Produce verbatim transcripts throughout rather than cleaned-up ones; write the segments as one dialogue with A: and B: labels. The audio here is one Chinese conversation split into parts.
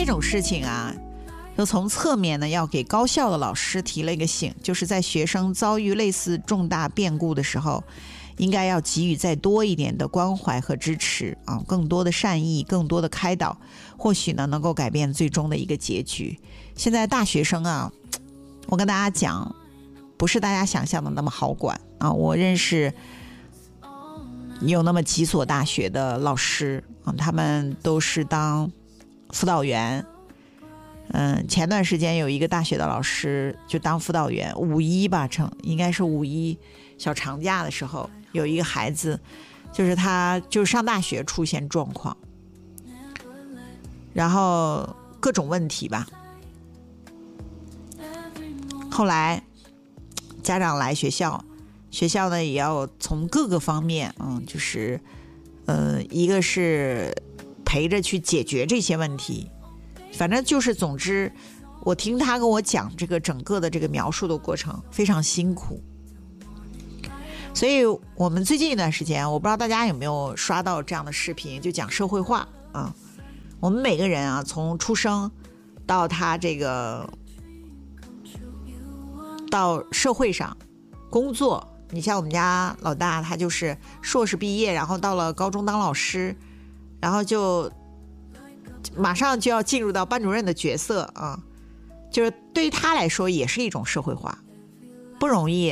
A: 种事情啊，就从侧面呢要给高校的老师提了一个醒，就是在学生遭遇类似重大变故的时候，应该要给予再多一点的关怀和支持啊，更多的善意，更多的开导，或许呢能够改变最终的一个结局。现在大学生啊，我跟大家讲，不是大家想象的那么好管啊。我认识有那么几所大学的老师啊，他们都是当辅导员。嗯，前段时间有一个大学的老师就当辅导员，五一吧，成应该是五一小长假的时候，有一个孩子，就是他就是上大学出现状况，然后各种问题吧。后来家长来学校，学校呢也要从各个方面，嗯，就是呃，一个是陪着去解决这些问题。反正就是总之我听他跟我讲这个整个的这个描述的过程非常辛苦。所以我们最近一段时间，我不知道大家有没有刷到这样的视频，就讲社会化啊。我们每个人啊，从出生到他这个到社会上工作，你像我们家老大，他就是硕士毕业，然后到了高中当老师，然后就马上就要进入到班主任的角色啊，就是对于他来说也是一种社会化，不容易。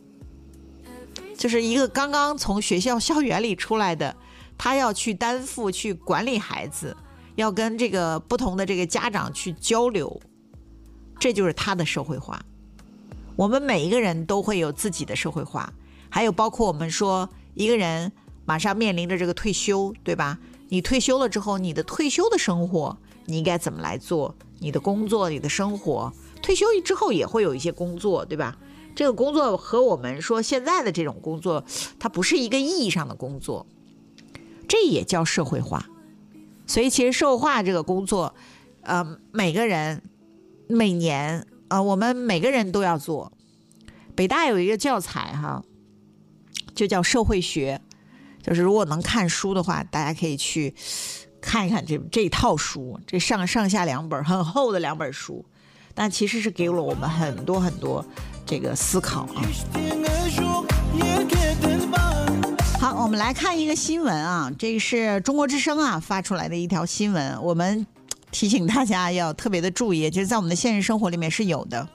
A: 就是一个刚刚从学校校园里出来的，他要去担负去管理孩子，要跟这个不同的这个家长去交流，这就是他的社会化。我们每一个人都会有自己的社会化，还有包括我们说一个人马上面临着这个退休，对吧？你退休了之后，你的退休的生活你应该怎么来做？你的工作，你的生活，退休之后也会有一些工作，对吧？这个工作和我们说现在的这种工作，它不是一个意义上的工作，这也叫社会化。所以其实社会化这个工作，呃，每个人每年呃，我们每个人都要做。北大有一个教材哈，就叫社会学。就是如果能看书的话，大家可以去看一看这这一套书，这上上下两本很厚的两本书，但其实是给了我们很多很多这个思考啊。好，我们来看一个新闻啊，这个是中国之声啊发出来的一条新闻，我们提醒大家要特别的注意，就是在我们的现实生活里面是有的。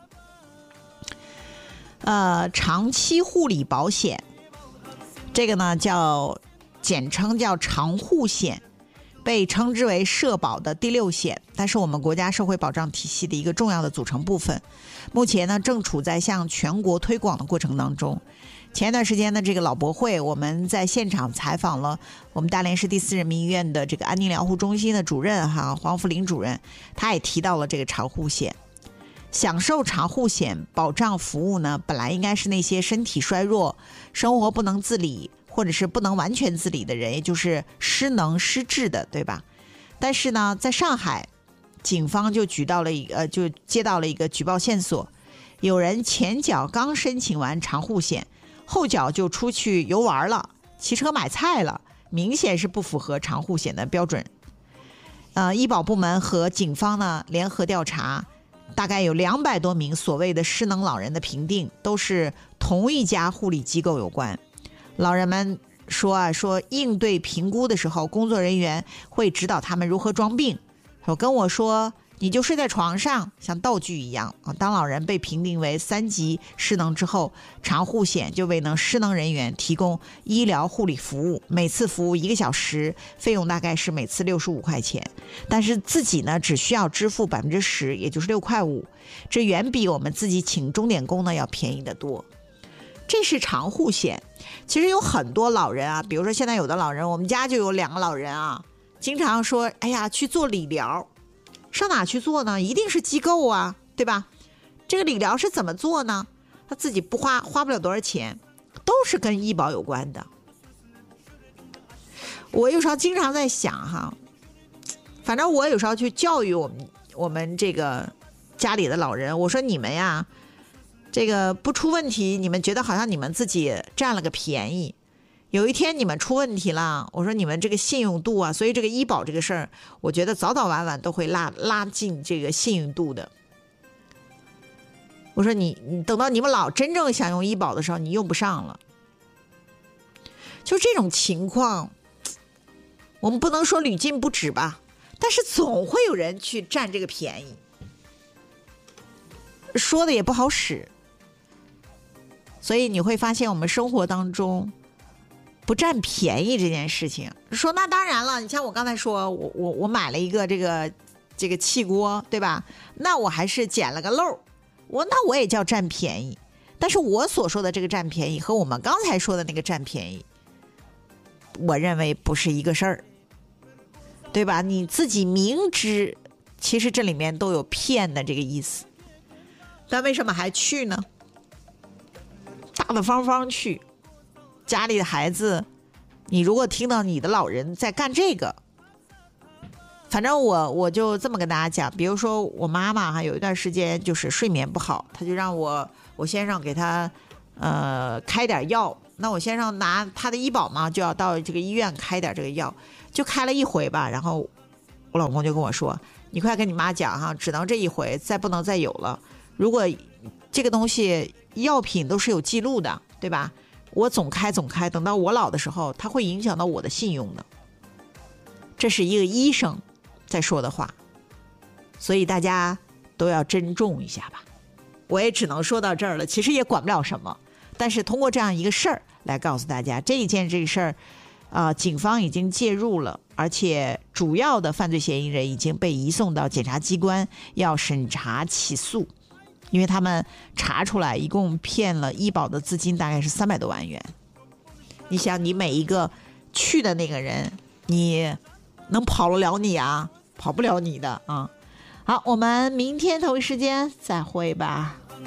A: 呃，长期护理保险。这个呢叫简称叫长护险，被称之为社保的第六险，但是我们国家社会保障体系的一个重要的组成部分。目前呢正处在向全国推广的过程当中。前一段时间呢，这个老博会我们在现场采访了我们大连市第四人民医院的这个安宁疗护中心的主任哈黄福林主任，他也提到了这个长护险。享受长护险保障服务呢，本来应该是那些身体衰弱、生活不能自理或者是不能完全自理的人，也就是失能失智的，对吧？但是呢，在上海，警方就举到了一个，呃，就接到了一个举报线索，有人前脚刚申请完长护险，后脚就出去游玩了，骑车买菜了，明显是不符合长护险的标准。呃，医保部门和警方呢联合调查。大概有两百多名所谓的失能老人的评定都是同一家护理机构有关。老人们说啊，说应对评估的时候，工作人员会指导他们如何装病。我跟我说，你就睡在床上，像道具一样啊。当老人被评定为三级失能之后，长护险就为能失能人员提供医疗护理服务，每次服务一个小时，费用大概是每次六十五块钱，但是自己呢只需要支付百分之十，也就是六块五，这远比我们自己请钟点工呢要便宜得多。这是长护险。其实有很多老人啊，比如说现在有的老人，我们家就有两个老人啊，经常说，哎呀，去做理疗。上哪去做呢？一定是机构啊，对吧？这个理疗是怎么做呢？他自己不花花不了多少钱，都是跟医保有关的。我有时候经常在想哈，反正我有时候去教育我们我们这个家里的老人，我说你们呀，这个不出问题，你们觉得好像你们自己占了个便宜， 有一天你们出问题了，我说你们这个信用度啊，所以这个医保这个事儿，我觉得早早晚晚都会拉拉近这个信用度的。我说你你等到你们老真正想用医保的时候，你用不上了。就这种情况，我们不能说屡禁不止吧，但是总会有人去占这个便宜，说的也不好使。所以你会发现我们生活当中不占便宜这件事情，说那当然了，你像我刚才说我我我买了一个这个这个气锅，对吧？那我还是捡了个漏，我那我也叫占便宜。但是我所说的这个占便宜和我们刚才说的那个占便宜，我认为不是一个事儿，对吧？你自己明知其实这里面都有骗的这个意思，但为什么还去呢？大大方方去，家里的孩子，你如果听到你的老人在干这个，反正我我就这么跟大家讲，比如说我妈妈哈，有一段时间就是睡眠不好，她就让我我先生给她呃开点药，那我先生拿他的医保嘛，就要到这个医院开点这个药，就开了一回吧，然后我老公就跟我说，你快跟你妈讲哈，只能这一回，再不能再有了，如果这个东西药品都是有记录的，对吧？我总开总开，等到我老的时候，它会影响到我的信用的。这是一个医生在说的话，所以大家都要珍重一下吧。我也只能说到这儿了，其实也管不了什么，但是通过这样一个事儿来告诉大家，这一件这个事儿，啊、呃，警方已经介入了，而且主要的犯罪嫌疑人已经被移送到检察机关要审查起诉。因为他们查出来一共骗了医保的资金大概是三百多万元，你想你每一个去的那个人，你能跑得了你啊？跑不了你的啊！好，我们明天同一时间再会吧。